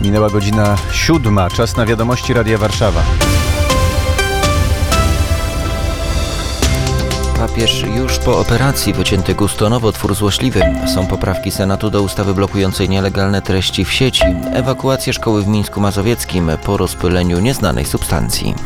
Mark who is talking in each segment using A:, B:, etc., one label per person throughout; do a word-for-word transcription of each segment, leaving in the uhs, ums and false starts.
A: Minęła godzina siódma. Czas na wiadomości Radia Warszawa.
B: Papież już po operacji. Wycięty guz to nowotwór złośliwy. Są poprawki Senatu do ustawy blokującej nielegalne treści w sieci. Ewakuacja szkoły w Mińsku Mazowieckim po rozpyleniu nieznanej substancji.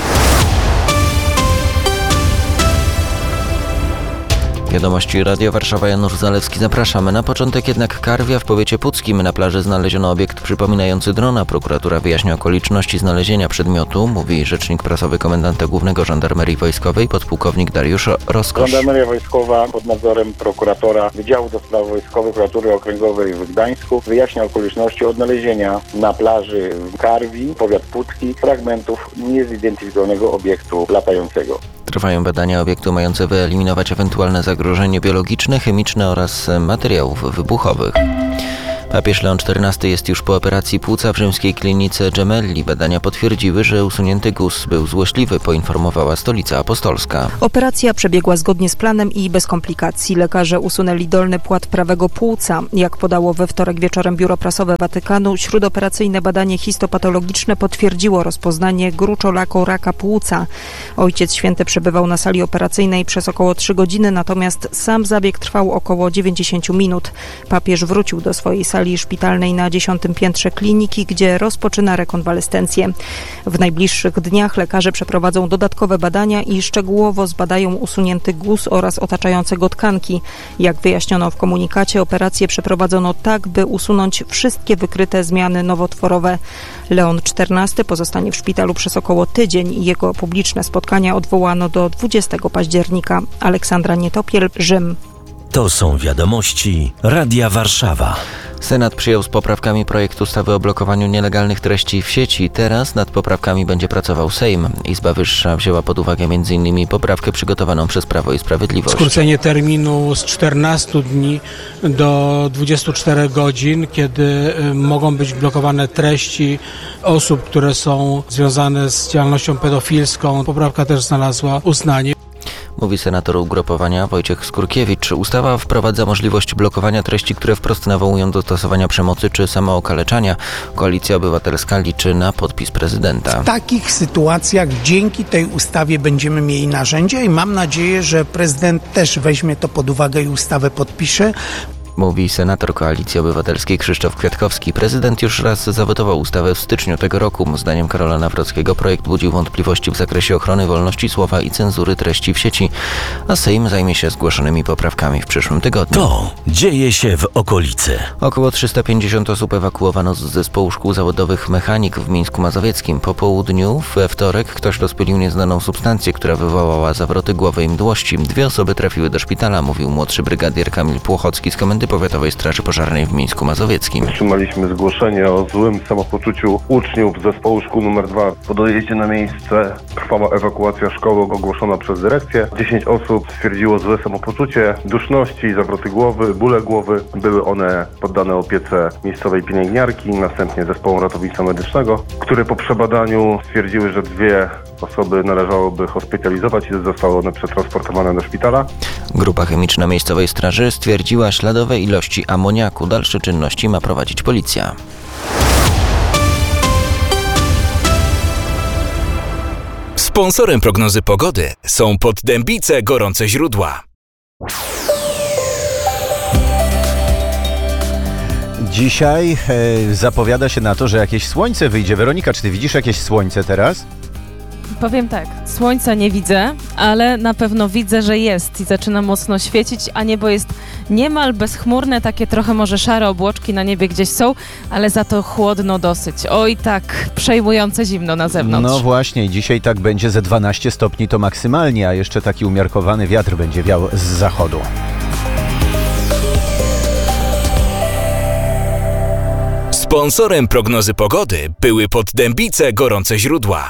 B: Wiadomości Radia Warszawa, Janusz Zalewski, zapraszamy. Na początek jednak Karwia w powiecie puckim. Na plaży znaleziono obiekt przypominający drona. Prokuratura wyjaśnia okoliczności znalezienia przedmiotu, mówi rzecznik prasowy komendanta głównego Żandarmerii Wojskowej, podpułkownik Dariusz Roskosz.
C: Żandarmeria Wojskowa pod nadzorem prokuratora Wydziału do Spraw Wojskowych Prokuratury Okręgowej w Gdańsku wyjaśnia okoliczności odnalezienia na plaży w Karwi, powiat pucki, fragmentów niezidentyfikowanego obiektu latającego.
B: Trwają badania obiektu mające wyeliminować ewentualne zagrożenie biologiczne, chemiczne oraz materiałów wybuchowych. Papież Leon czternasty jest już po operacji płuca w rzymskiej klinice Gemelli. Badania potwierdziły, że usunięty guz był złośliwy, poinformowała Stolica Apostolska.
D: Operacja przebiegła zgodnie z planem i bez komplikacji. Lekarze usunęli dolny płat prawego płuca. Jak podało we wtorek wieczorem biuro prasowe Watykanu, śródoperacyjne badanie histopatologiczne potwierdziło rozpoznanie gruczołako raka płuca. Ojciec Święty przebywał na sali operacyjnej przez około trzy godziny, natomiast sam zabieg trwał około dziewięćdziesiąt minut. Papież wrócił do swojej sali szpitalnej na dziesiątym piętrze kliniki, gdzie rozpoczyna rekonwalescencję. W najbliższych dniach lekarze przeprowadzą dodatkowe badania i szczegółowo zbadają usunięty guz oraz otaczające go tkanki. Jak wyjaśniono w komunikacie, operację przeprowadzono tak, by usunąć wszystkie wykryte zmiany nowotworowe. Leon czternasty pozostanie w szpitalu przez około tydzień. Jego publiczne spotkania odwołano do dwudziestego października. Aleksandra Nietopiel, Rzym.
E: To są wiadomości Radia Warszawa.
B: Senat przyjął z poprawkami projekt ustawy o blokowaniu nielegalnych treści w sieci. Teraz nad poprawkami będzie pracował Sejm. Izba Wyższa wzięła pod uwagę między innymi poprawkę przygotowaną przez Prawo i Sprawiedliwość.
F: Skrócenie terminu z czternastu dni do dwudziestu czterech godzin, kiedy mogą być blokowane treści osób, które są związane z działalnością pedofilską. Poprawka też znalazła uznanie.
B: Mówi senator ugrupowania Wojciech Skurkiewicz. Ustawa wprowadza możliwość blokowania treści, które wprost nawołują do stosowania przemocy czy samookaleczania. Koalicja Obywatelska liczy na podpis prezydenta.
G: W takich sytuacjach dzięki tej ustawie będziemy mieli narzędzia i mam nadzieję, że prezydent też weźmie to pod uwagę i ustawę podpisze.
B: Mówi senator Koalicji Obywatelskiej Krzysztof Kwiatkowski. Prezydent już raz zawetował ustawę w styczniu tego roku. Zdaniem Karola Nawrockiego projekt budził wątpliwości w zakresie ochrony wolności słowa i cenzury treści w sieci, a Sejm zajmie się zgłoszonymi poprawkami w przyszłym tygodniu.
E: To dzieje się w okolicy.
B: Około trzysta pięćdziesiąt osób ewakuowano z zespołu szkół zawodowych mechanik w Mińsku Mazowieckim. Po południu we wtorek ktoś rozpylił nieznaną substancję, która wywołała zawroty głowy i mdłości. Dwie osoby trafiły do szpitala, mówił młodszy brygadier Kamil Płochocki z Komendy Powiatowej Straży Pożarnej w Mińsku Mazowieckim.
H: Otrzymaliśmy zgłoszenie o złym samopoczuciu uczniów zespołu szkół numer dwa. Po dojeździe na miejsce trwała ewakuacja szkoły ogłoszona przez dyrekcję. dziesięć osób stwierdziło złe samopoczucie, duszności, zawroty głowy, bóle głowy. Były one poddane opiece miejscowej pielęgniarki, następnie zespołu ratownictwa medycznego, które po przebadaniu stwierdziły, że dwie osoby należałoby hospitalizować i zostały one przetransportowane do szpitala.
B: Grupa chemiczna miejscowej straży stwierdziła śladowe ilości amoniaku. Dalsze czynności ma prowadzić policja.
I: Sponsorem prognozy pogody są Poddębice Gorące Źródła.
A: Dzisiaj e, zapowiada się na to, że jakieś słońce wyjdzie. Weronika, czy ty widzisz jakieś słońce teraz?
J: Powiem tak, słońca nie widzę, ale na pewno widzę, że jest i zaczyna mocno świecić, a niebo jest niemal bezchmurne, takie trochę może szare obłoczki na niebie gdzieś są, ale za to chłodno dosyć. Oj tak, przejmujące zimno na zewnątrz.
A: No właśnie, dzisiaj tak będzie, ze dwanaście stopni to maksymalnie, a jeszcze taki umiarkowany wiatr będzie wiał z zachodu.
I: Sponsorem prognozy pogody były Poddębice Gorące Źródła.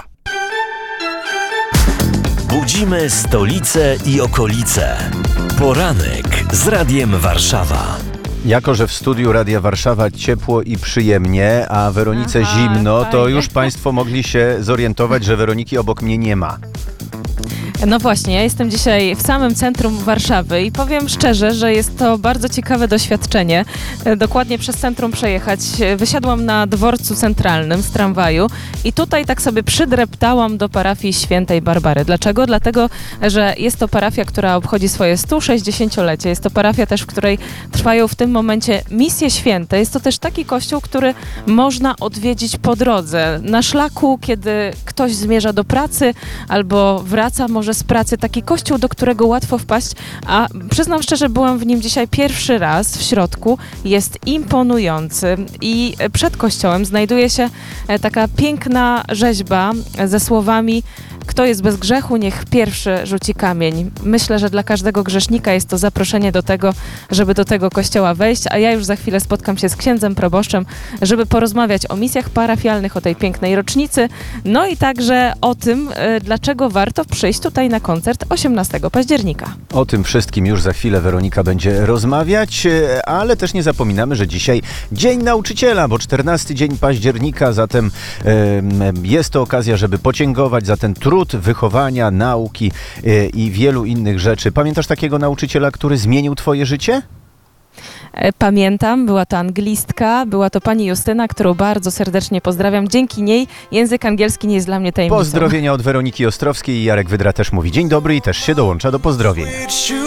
E: Budzimy stolicę i okolice. Poranek z Radiem Warszawa.
A: Jako że w studiu Radia Warszawa ciepło i przyjemnie, a Weronice
J: Aha,
A: zimno, to
J: fajnie.
A: już Państwo mogli się zorientować, że Weroniki obok mnie nie ma.
J: No właśnie, ja jestem dzisiaj w samym centrum Warszawy i powiem szczerze, że jest to bardzo ciekawe doświadczenie. Dokładnie przez centrum przejechać. Wysiadłam na dworcu centralnym z tramwaju i tutaj tak sobie przydreptałam do parafii Świętej Barbary. Dlaczego? Dlatego, że jest to parafia, która obchodzi swoje sto sześćdziesięciolecie. Jest to parafia też, w której trwają w tym momencie misje święte. Jest to też taki kościół, który można odwiedzić po drodze. Na szlaku, kiedy ktoś zmierza do pracy albo wraca może z pracy, taki kościół, do którego łatwo wpaść, a przyznam szczerze, byłam w nim dzisiaj pierwszy raz w środku, jest imponujący i przed kościołem znajduje się taka piękna rzeźba ze słowami: kto jest bez grzechu, niech pierwszy rzuci kamień. Myślę, że dla każdego grzesznika jest to zaproszenie do tego, żeby do tego kościoła wejść, a ja już za chwilę spotkam się z księdzem proboszczem, żeby porozmawiać o misjach parafialnych, o tej pięknej rocznicy, no i także o tym, dlaczego warto przyjść tutaj na koncert osiemnastego października.
A: O tym wszystkim już za chwilę Weronika będzie rozmawiać, ale też nie zapominamy, że dzisiaj Dzień Nauczyciela, bo czternasty dzień października, zatem e, jest to okazja, żeby podziękować za ten trud wychowania, nauki e, i wielu innych rzeczy. Pamiętasz takiego nauczyciela, który zmienił twoje życie?
J: Pamiętam, była to anglistka, była to pani Justyna, którą bardzo serdecznie pozdrawiam. Dzięki niej język angielski nie jest dla mnie tajemnicą.
A: Pozdrowienia od Weroniki Ostrowskiej i Jarek Wydra też mówi dzień dobry i też się dołącza do pozdrowień.